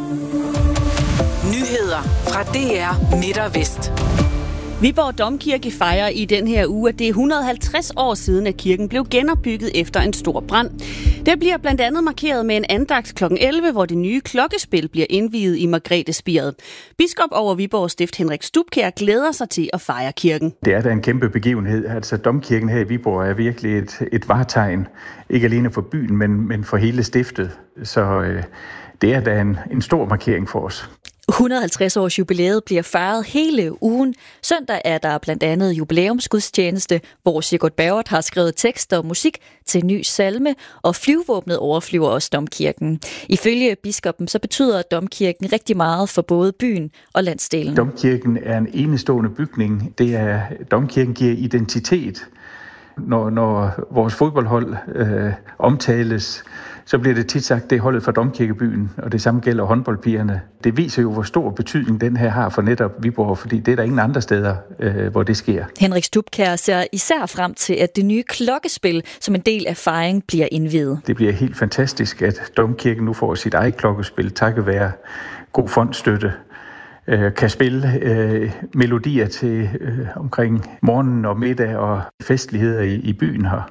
Nyheder fra DR Midt og Vest. Viborg Domkirke fejrer i den her uge, at det er 150 år siden, at kirken blev genopbygget efter en stor brand. Det bliver blandt andet markeret med en andagt kl. 11, hvor det nye klokkespil bliver indviet i Margrethespiret. Biskop over Viborg Stift Henrik Stubkjær glæder sig til at fejre kirken. Det er da en kæmpe begivenhed. Altså Domkirken her i Viborg er virkelig et vartegn. Ikke alene for byen, men for hele stiftet. Så det er da en stor markering for os. 150 års jubilæet bliver fejret hele ugen. Søndag er der blandt andet jubilæumsgudstjeneste, hvor Sigurd Bavert har skrevet tekster og musik til en ny salme, og flyvevåbnet overflyver også Domkirken. Ifølge biskoppen så betyder Domkirken rigtig meget for både byen og landsdelen. Domkirken er en enestående bygning. Domkirken giver identitet. Når vores fodboldhold omtales, så bliver det tit sagt, det er holdet fra Domkirkebyen, og det samme gælder håndboldpigerne. Det viser jo, hvor stor betydning den her har for netop Viborg, fordi det er der ingen andre steder, hvor det sker. Henrik Stubkjær ser især frem til, at det nye klokkespil som en del af fejringen bliver indviet. Det bliver helt fantastisk, at Domkirken nu får sit eget klokkespil, takket være god fondsstøtte. Kan spille melodier til omkring morgen og middag og festligheder i byen her.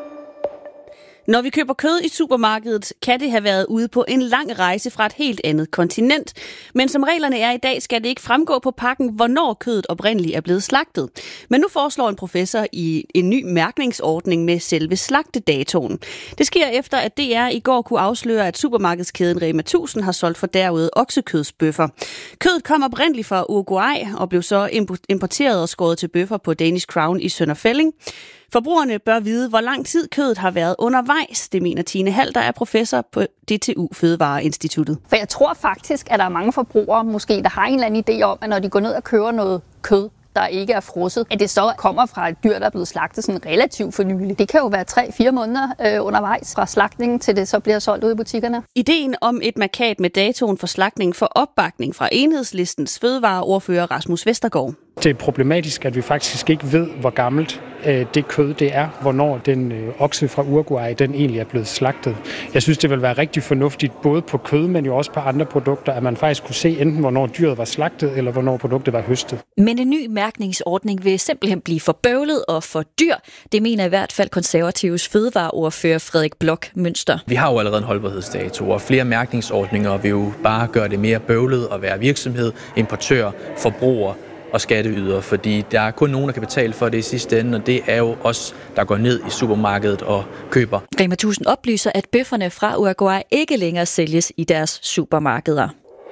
Når vi køber kød i supermarkedet, kan det have været ude på en lang rejse fra et helt andet kontinent. Men som reglerne er i dag, skal det ikke fremgå på pakken, hvornår kødet oprindeligt er blevet slagtet. Men nu foreslår en professor i en ny mærkningsordning med selve slagtedatoen. Det sker efter, at DR i går kunne afsløre, at supermarkedskæden Rema 1000 har solgt fordærvede oksekødsbøffer. Kødet kom oprindeligt fra Uruguay og blev så importeret og skåret til bøffer på Danish Crown i Sønder Felding. Forbrugerne bør vide, hvor lang tid kødet har været undervejs. Det mener Tine Hald, der er professor på DTU Fødevareinstituttet. For jeg tror faktisk, at der er mange forbrugere, måske, der har en eller anden idé om, at når de går ned og køber noget kød, der ikke er frosset, at det så kommer fra et dyr, der er blevet slagtet sådan relativt for nylig. Det kan jo være 3-4 måneder undervejs fra slagtningen, til det så bliver solgt ud i butikkerne. Ideen om et mærkat med datoen for slagtning får opbakning fra Enhedslistens fødevareordfører Rasmus Vestergaard. Det er problematisk, at vi faktisk ikke ved, hvor gammelt det kød det er, hvornår den okse fra Uruguay den egentlig er blevet slagtet. Jeg synes, det vil være rigtig fornuftigt, både på kød, men jo også på andre produkter, at man faktisk kunne se enten, hvornår dyret var slagtet, eller hvornår produktet var høstet. Men en ny mærkningsordning vil simpelthen blive for bøvlet og for dyr. Det mener i hvert fald konservatives fødevareordfører Frederik Blok Mønster. Vi har jo allerede en holdbarhedsdato, og flere mærkningsordninger vil jo bare gøre det mere bøvlet at være virksomhed, importør, forbruger og skatteyder, fordi der er kun nogen, der kan betale for det i sidste ende, og det er jo os, der går ned i supermarkedet og køber. Rema 1000 oplyser, at bøfferne fra Uruguay ikke længere sælges i deres supermarkeder.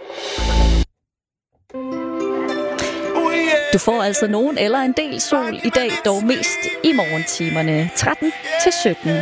Du får altså nogen eller en del sol i dag, dog mest i morgentimerne 13 til 17.